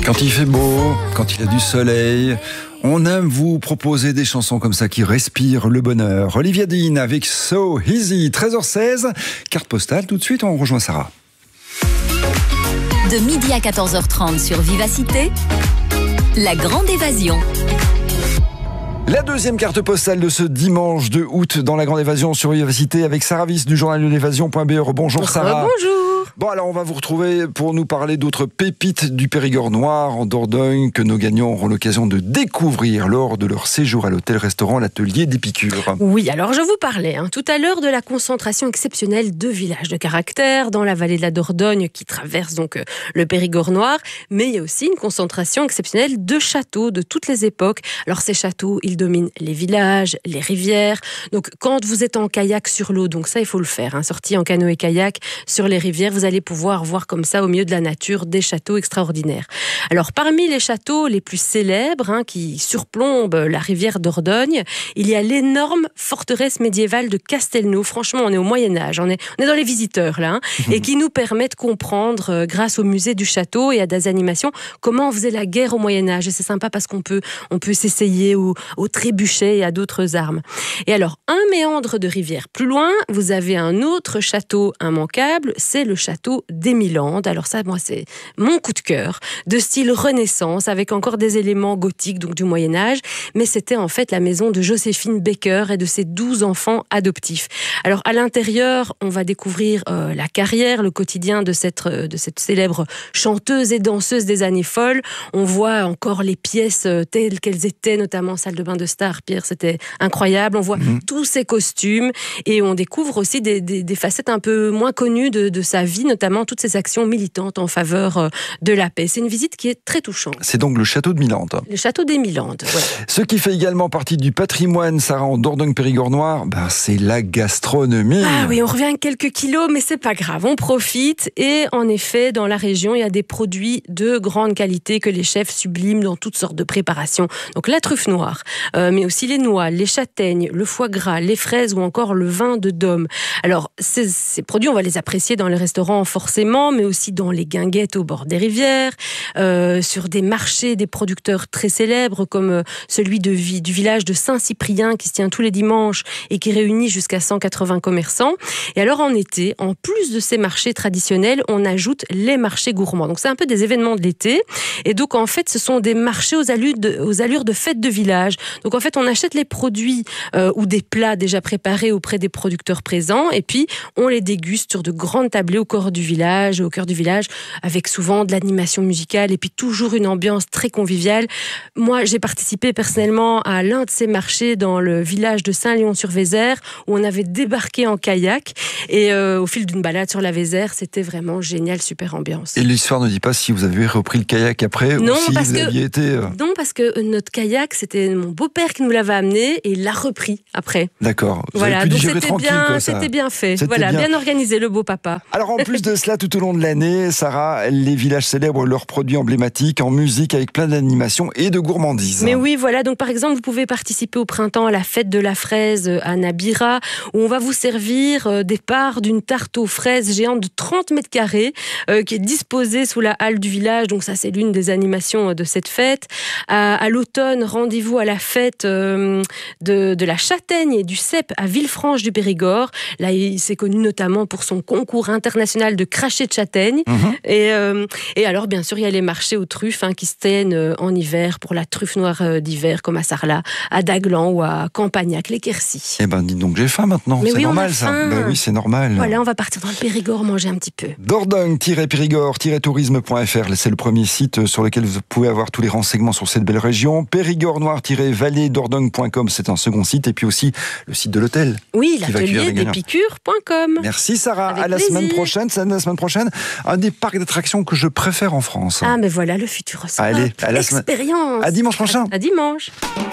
Quand il fait beau, quand il y a du soleil, on aime vous proposer des chansons comme ça qui respirent le bonheur. Olivia Dean avec So Easy, 13h16, carte postale. Tout de suite, on rejoint Sarah. De midi à 14h30 sur Vivacité, la grande évasion. La deuxième carte postale de ce dimanche 2 août dans la grande évasion sur Vivacité avec Sarah Viss du journal de l'évasion.be. Bonjour Sarah. Bonjour. Bon, alors on va vous retrouver pour nous parler d'autres pépites du Périgord noir en Dordogne que nos gagnants auront l'occasion de découvrir lors de leur séjour à l'hôtel-restaurant L'Atelier d'Épicure. Oui, alors je vous parlais tout à l'heure de la concentration exceptionnelle de villages de caractère dans la vallée de la Dordogne qui traverse donc le Périgord noir, mais il y a aussi une concentration exceptionnelle de châteaux de toutes les époques. Alors ces châteaux, ils dominent les villages, les rivières. Donc quand vous êtes en kayak sur l'eau, donc ça il faut le faire, sortie en canoë-kayak sur les rivières, vous allez pouvoir voir comme ça au milieu de la nature des châteaux extraordinaires. Alors parmi les châteaux les plus célèbres qui surplombent la rivière Dordogne, il y a l'énorme forteresse médiévale de Castelnau. Franchement, on est au Moyen-Âge, on est dans les visiteurs là, et qui nous permet de comprendre grâce au musée du château et à des animations comment on faisait la guerre au Moyen-Âge. Et c'est sympa parce qu'on peut s'essayer au trébuchet et à d'autres armes. Et alors, un méandre de rivière plus loin, vous avez un autre château immanquable, c'est le château d'Émilandes. Alors ça, moi, c'est mon coup de cœur, de style Renaissance, avec encore des éléments gothiques, donc du Moyen-Âge, mais c'était en fait la maison de Joséphine Baker et de ses 12 enfants adoptifs. Alors, à l'intérieur, on va découvrir la carrière, le quotidien de cette célèbre chanteuse et danseuse des années folles. On voit encore les pièces telles qu'elles étaient, notamment salle de bain de star, Pierre, c'était incroyable. On voit tous ses costumes et on découvre aussi des facettes un peu moins connues de sa vie, notamment toutes ses actions militantes en faveur de la paix. C'est une visite qui est très touchante. C'est donc le château de Milandes. Le château d'Émilandes, ouais. Ce qui fait également partie du patrimoine, Sarah, en Dordogne-Périgord noir, c'est la gastronomie. Ah oui, on revient à quelques kilos, mais c'est pas grave, on profite. Et en effet, dans la région, il y a des produits de grande qualité que les chefs subliment dans toutes sortes de préparations. Donc la truffe noire, mais aussi les noix, les châtaignes, le foie gras, les fraises ou encore le vin de Dôme. Alors, ces produits, on va les apprécier dans les restaurants forcément, mais aussi dans les guinguettes au bord des rivières, sur des marchés des producteurs très célèbres comme celui du village de Saint-Cyprien qui se tient tous les dimanches et qui réunit jusqu'à 180 commerçants. Et alors en été, en plus de ces marchés traditionnels, on ajoute les marchés gourmands. Donc c'est un peu des événements de l'été. Et donc en fait, ce sont des marchés aux allures de fêtes de village. Donc en fait, on achète les produits ou des plats déjà préparés auprès des producteurs présents et puis on les déguste sur de grandes tablées au cœur du village, avec souvent de l'animation musicale et puis toujours une ambiance très conviviale. Moi, j'ai participé personnellement à l'un de ces marchés dans le village de Saint-Léon-sur-Vézère où on avait débarqué en kayak et au fil d'une balade sur la Vézère, c'était vraiment génial, super ambiance. Et l'histoire ne dit pas si vous avez repris le kayak après ou si vous aviez été... Non, parce que notre kayak, c'était mon beau-père qui nous l'avait amené et il l'a repris après. D'accord. Vous voilà, avez pu donc digérer tranquille, c'était bien fait. Voilà, bien organisé, le beau papa. Alors en plus de cela, tout au long de l'année, Sarah, les villages célèbrent leurs produits emblématiques en musique avec plein d'animations et de gourmandises. Mais oui, voilà. Donc par exemple, vous pouvez participer au printemps à la fête de la fraise à Nabira, où on va vous servir des parts d'une tarte aux fraises géante de 30 mètres carrés qui est disposée sous la halle du village. Donc ça, c'est l'une des animations de cette fête. À l'automne, rendez-vous à la fête de la châtaigne et du cèpe à Villefranche du Périgord. Là, il s'est connu notamment pour son concours international de cracher de châtaigne. Et alors, bien sûr, il y a les marchés aux truffes qui se tiennent en hiver pour la truffe noire d'hiver, comme à Sarlat, à Daglan ou à Campagnac, les Quercy. Eh ben, dis donc, j'ai faim maintenant. Mais c'est oui, normal, ça. Ben oui, c'est normal. Voilà, on va partir dans le Périgord manger un petit peu. Dordogne-Périgord-tourisme.fr, c'est le premier site sur lequel vous pouvez avoir tous les renseignements sur cette belle région. Périgord noir-vallée-dordogne.com, c'est un second site. Et puis aussi le site de l'hôtel. Oui, l'atelier d'Épicure.com. Merci Sarah. Avec à la plaisir. semaine prochaine. C'est la semaine prochaine. Un des parcs d'attractions que je préfère en France. Ah, mais voilà, le Futuroscope. Allez, à la expérience. À dimanche prochain. À dimanche.